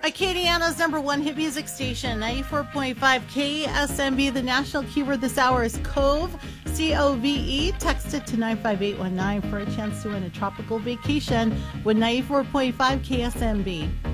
Acadiana's number one hit music station, 94.5 KSMB. The national keyword this hour is COVE, C-O-V-E. Text it to 95819 for a chance to win a tropical vacation with 94.5 KSMB.